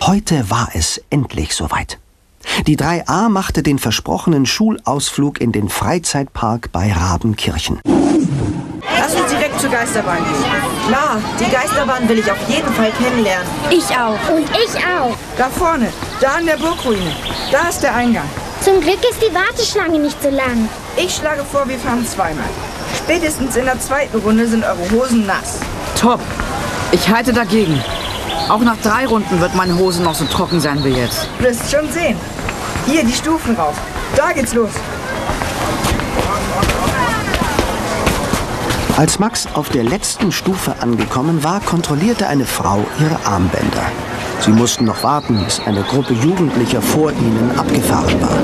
Heute war es endlich soweit. Die 3a machte den versprochenen Schulausflug in den Freizeitpark bei Rabenkirchen. Lass uns direkt zur Geisterbahn gehen. Klar, die Geisterbahn will ich auf jeden Fall kennenlernen. Ich auch. Und ich auch. Da vorne, da an der Burgruine. Da ist der Eingang. Zum Glück ist die Warteschlange nicht so lang. Ich schlage vor, wir fahren zweimal. Spätestens in der zweiten Runde sind eure Hosen nass. Top. Ich halte dagegen. Auch nach 3 Runden wird meine Hose noch so trocken sein wie jetzt. Du wirst schon sehen. Hier, die Stufen rauf. Da geht's los. Als Max auf der letzten Stufe angekommen war, kontrollierte eine Frau ihre Armbänder. Sie mussten noch warten, bis eine Gruppe Jugendlicher vor ihnen abgefahren war.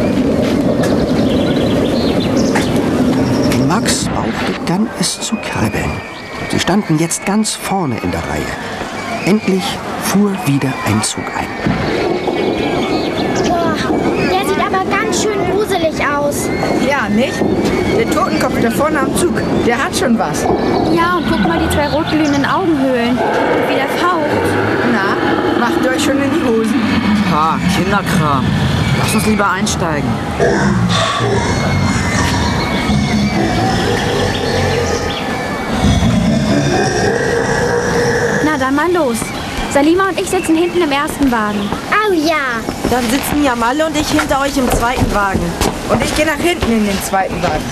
In Max' Bauch begann es zu kribbeln. Sie standen jetzt ganz vorne in der Reihe. Endlich fuhr wieder ein Zug ein. Boah, der sieht aber ganz schön gruselig aus. Ja, nicht? Der Totenkopf da vorne am Zug, der hat schon was. Ja, und guck mal die 2 rotglühenden Augenhöhlen. Und wie der faucht. Na, macht euch schon in die Hosen. Ha, Kinderkram. Lass uns lieber einsteigen. Na dann mal los. Salima und ich sitzen hinten im ersten Wagen. Oh ja. Dann sitzen Jamalle und ich hinter euch im zweiten Wagen. Und ich gehe nach hinten in den zweiten Wagen.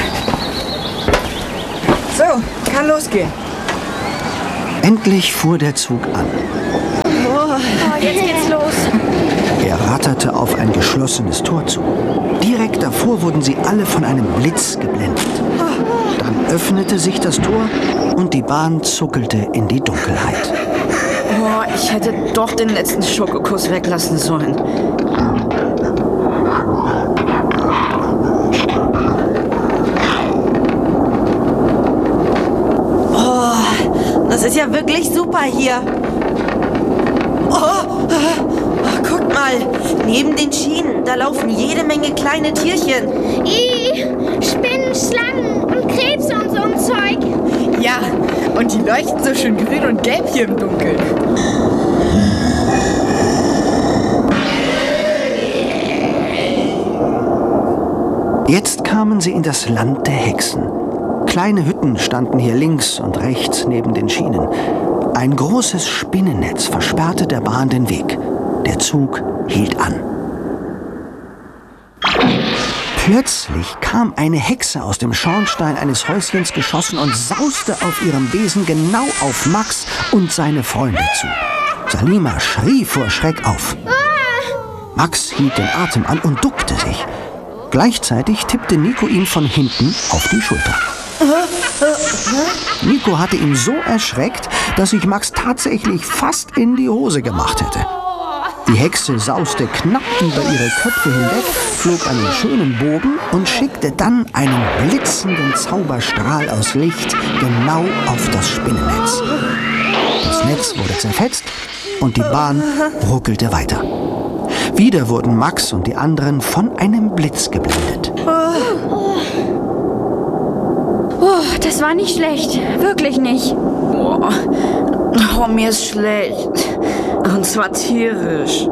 So, kann losgehen. Endlich fuhr der Zug an. Oh, jetzt geht's los. Er ratterte auf ein geschlossenes Tor zu. Direkt davor wurden sie alle von einem Blitz geblendet. Dann öffnete sich das Tor und die Bahn zuckelte in die Dunkelheit. Oh, ich hätte doch den letzten Schokokuss weglassen sollen. Oh, das ist ja wirklich super hier. Guckt mal, neben den Schienen, da laufen jede Menge kleine Tierchen. Spinnen, Schlangen und Krebse und so ein Zeug. Ja, und die leuchten so schön grün und gelb hier im Dunkeln. Jetzt kamen sie in das Land der Hexen. Kleine Hütten standen hier links und rechts neben den Schienen. Ein großes Spinnennetz versperrte der Bahn den Weg. Der Zug hielt an. Plötzlich kam eine Hexe aus dem Schornstein eines Häuschens geschossen und sauste auf ihrem Besen genau auf Max und seine Freunde zu. Salima schrie vor Schreck auf. Max hielt den Atem an und duckte sich. Gleichzeitig tippte Nico ihm von hinten auf die Schulter. Nico hatte ihn so erschreckt, dass sich Max tatsächlich fast in die Hose gemacht hätte. Die Hexe sauste knapp über ihre Köpfe hinweg, flog einen schönen Bogen und schickte dann einen blitzenden Zauberstrahl aus Licht genau auf das Spinnennetz. Das Netz wurde zerfetzt und die Bahn ruckelte weiter. Wieder wurden Max und die anderen von einem Blitz geblendet. Oh, das war nicht schlecht. Wirklich nicht. Oh, mir ist schlecht. Und zwar tierisch.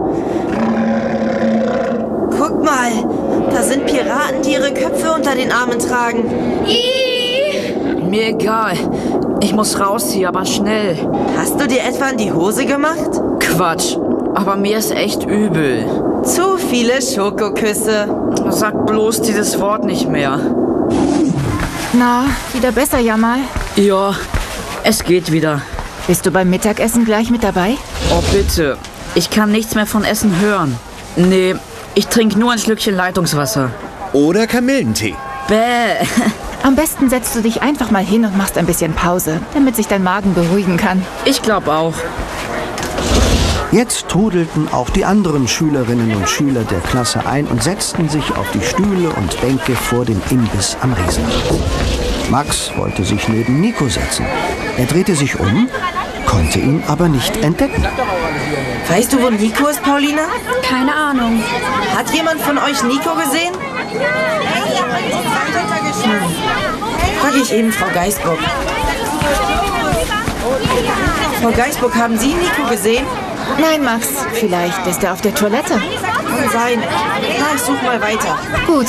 Guck mal, da sind Piraten, die ihre Köpfe unter den Armen tragen. Mir egal. Ich muss raus hier, aber schnell. Hast du dir etwa in die Hose gemacht? Quatsch. Aber mir ist echt übel. Zu viele Schokoküsse. Sag bloß dieses Wort nicht mehr. Na, wieder besser, Jamal? Ja, es geht wieder. Bist du beim Mittagessen gleich mit dabei? Oh, bitte. Ich kann nichts mehr von Essen hören. Nee, ich trinke nur ein Schlückchen Leitungswasser. Oder Kamillentee. Bäh. Am besten setzt du dich einfach mal hin und machst ein bisschen Pause, damit sich dein Magen beruhigen kann. Ich glaube auch. Jetzt trudelten auch die anderen Schülerinnen und Schüler der Klasse ein und setzten sich auf die Stühle und Bänke vor dem Imbiss am Riesenrad. Max wollte sich neben Nico setzen. Er drehte sich um, konnte ihn aber nicht entdecken. Weißt du, wo Nico ist, Paulina? Keine Ahnung. Hat jemand von euch Nico gesehen? Frage ich eben Frau Geisburg. Frau Geisburg, haben Sie Nico gesehen? Nein, Max. Vielleicht ist er auf der Toilette. Kann sein. Na, ich suche mal weiter. Gut.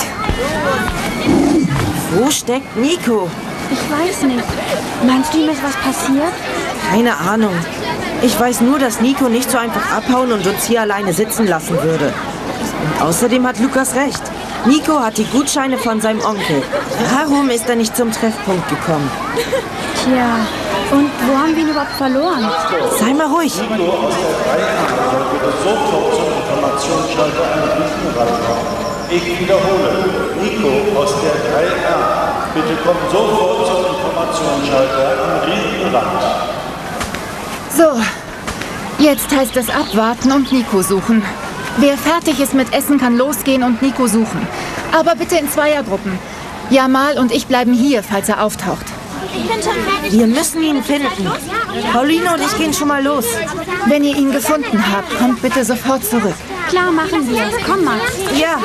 Wo steckt Nico? Ich weiß nicht. Meinst du, ihm ist was passiert? Keine Ahnung. Ich weiß nur, dass Nico nicht so einfach abhauen und uns hier alleine sitzen lassen würde. Und außerdem hat Lukas recht. Nico hat die Gutscheine von seinem Onkel. Warum ist er nicht zum Treffpunkt gekommen? Tja, und wo haben wir ihn überhaupt verloren? Sei mal ruhig. Ich wiederhole, Nico aus der 3A. Bitte kommt sofort zum Informationsschalter am Riesenrand. So, jetzt heißt es abwarten und Nico suchen. Wer fertig ist mit Essen, kann losgehen und Nico suchen. Aber bitte in Zweiergruppen. Jamal und ich bleiben hier, falls er auftaucht. Wir müssen ihn finden. Pauline und ich gehen schon mal los. Wenn ihr ihn gefunden habt, kommt bitte sofort zurück. Klar, machen wir es. Komm, Max. Ja,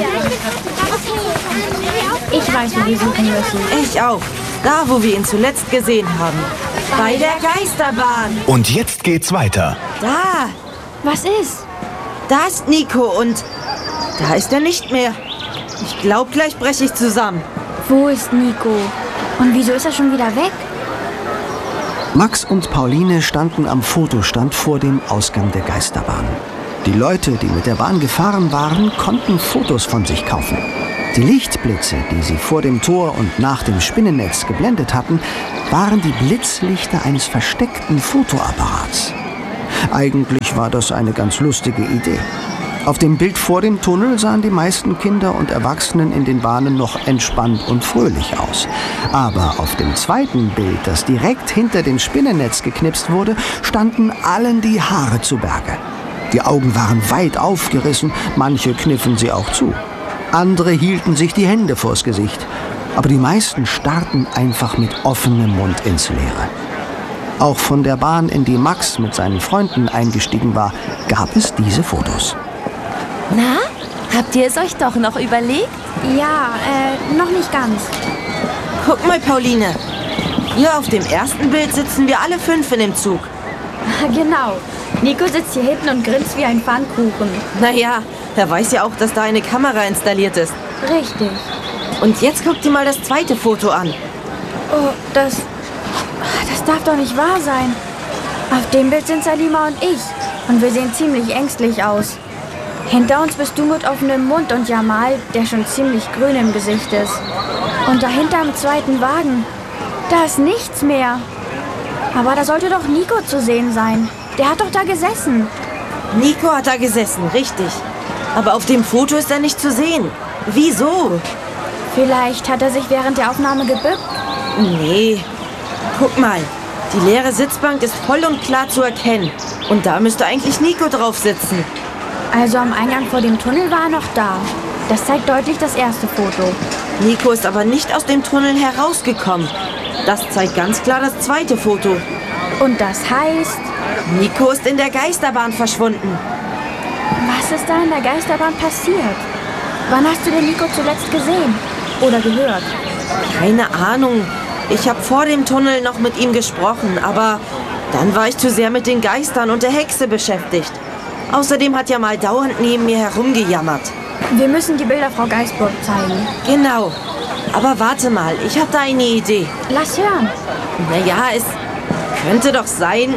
Ich weiß, wo wir suchen müssen. ich auch. Da, wo wir ihn zuletzt gesehen haben. Bei der Geisterbahn. Und jetzt geht's weiter. Da, Was ist? da ist Nico und da ist er nicht mehr. Ich glaube, gleich breche ich zusammen. Wo ist Nico? Und wieso ist er schon wieder weg? Max und Pauline standen am Fotostand vor dem Ausgang der Geisterbahn. Die Leute, die mit der Bahn gefahren waren, konnten Fotos von sich kaufen. Die Lichtblitze, die sie vor dem Tor und nach dem Spinnennetz geblendet hatten, waren die Blitzlichter eines versteckten Fotoapparats. Eigentlich war das eine ganz lustige Idee. Auf dem Bild vor dem Tunnel sahen die meisten Kinder und Erwachsenen in den Bahnen noch entspannt und fröhlich aus. Aber auf dem zweiten Bild, das direkt hinter dem Spinnennetz geknipst wurde, standen allen die Haare zu Berge. Die Augen waren weit aufgerissen, manche kniffen sie auch zu. Andere hielten sich die Hände vors Gesicht. Aber die meisten starrten einfach mit offenem Mund ins Leere. Auch von der Bahn, in die Max mit seinen Freunden eingestiegen war, gab es diese Fotos. Na, habt ihr es euch doch noch überlegt? Ja, noch nicht ganz. Guck mal, Pauline. Hier auf dem ersten Bild sitzen wir alle 5 in dem Zug. Genau. Nico sitzt hier hinten und grinst wie ein Pfannkuchen. Naja, er weiß ja auch, dass da eine Kamera installiert ist. Richtig. Und jetzt guck dir mal das zweite Foto an. Oh, das darf doch nicht wahr sein. Auf dem Bild sind Salima und ich. Und wir sehen ziemlich ängstlich aus. Hinter uns bist du mit offenem Mund und Jamal, der schon ziemlich grün im Gesicht ist. Und dahinter im zweiten Wagen, da ist nichts mehr. Aber da sollte doch Nico zu sehen sein. Der hat doch da gesessen. Nico hat da gesessen, richtig. Aber auf dem Foto ist er nicht zu sehen. Wieso? Vielleicht hat er sich während der Aufnahme gebückt. Nee. Guck mal, die leere Sitzbank ist voll und klar zu erkennen. Und da müsste eigentlich Nico drauf sitzen. Also am Eingang vor dem Tunnel war er noch da. Das zeigt deutlich das erste Foto. Nico ist aber nicht aus dem Tunnel herausgekommen. Das zeigt ganz klar das zweite Foto. Und das heißt, Nico ist in der Geisterbahn verschwunden. was ist da in der Geisterbahn passiert? Wann hast du den Nico zuletzt gesehen? Oder gehört? Keine Ahnung. Ich habe vor dem Tunnel noch mit ihm gesprochen, aber dann war ich zu sehr mit den Geistern und der Hexe beschäftigt. Außerdem hat Jamal dauernd neben mir herumgejammert. Wir müssen die Bilder Frau Geisburg zeigen. Genau. Aber warte mal, ich habe da eine Idee. Lass hören. Naja, es könnte doch sein...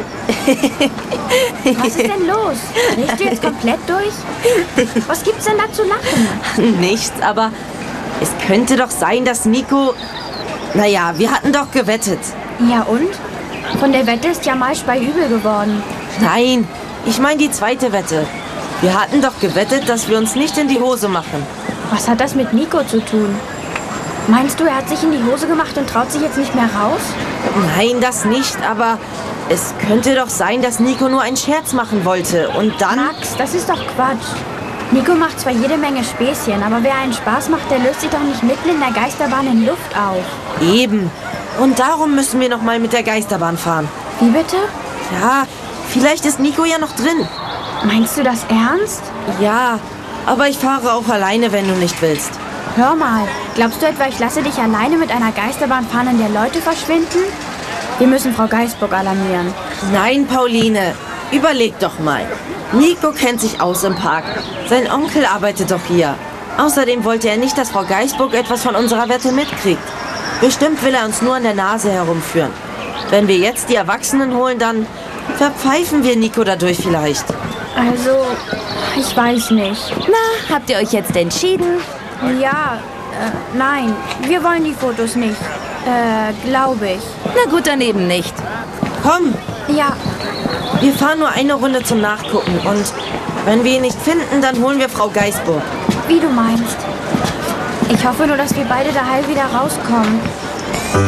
Was ist denn los? Drehst du jetzt komplett durch? Was gibt's denn da zu lachen? Nichts, aber es könnte doch sein, dass Nico... Naja, wir hatten doch gewettet. Ja und? Von der Wette ist Jamal speiübel geworden. Nein, ich meine die zweite Wette. Wir hatten doch gewettet, dass wir uns nicht in die Hose machen. Was hat das mit Nico zu tun? Meinst du, er hat sich in die Hose gemacht und traut sich jetzt nicht mehr raus? Nein, das nicht, aber es könnte doch sein, dass Nico nur einen Scherz machen wollte und dann... Max, das ist doch Quatsch. Nico macht zwar jede Menge Späßchen, aber wer einen Spaß macht, der löst sich doch nicht mitten in der Geisterbahn in Luft auf. Eben. Und darum müssen wir noch mal mit der Geisterbahn fahren. Wie bitte? Ja, vielleicht ist Nico ja noch drin. Meinst du das ernst? Ja, aber ich fahre auch alleine, wenn du nicht willst. Hör mal, glaubst du etwa, ich lasse dich alleine mit einer Geisterbahn fahren, in der Leute verschwinden? Wir müssen Frau Geisburg alarmieren. Nein, Pauline. Überleg doch mal. Nico kennt sich aus im Park. Sein Onkel arbeitet doch hier. Außerdem wollte er nicht, dass Frau Geißburg etwas von unserer Wette mitkriegt. Bestimmt will er uns nur an der Nase herumführen. Wenn wir jetzt die Erwachsenen holen, dann verpfeifen wir Nico dadurch vielleicht. Also, ich weiß nicht. Na, habt ihr euch jetzt entschieden? Ja, nein, wir wollen die Fotos nicht. Glaube ich. Na gut, dann eben nicht. Komm, Ja, wir fahren nur eine Runde zum Nachgucken. Und wenn wir ihn nicht finden, dann holen wir Frau Geißburg. wie du meinst. Ich hoffe nur, dass wir beide da heil wieder rauskommen.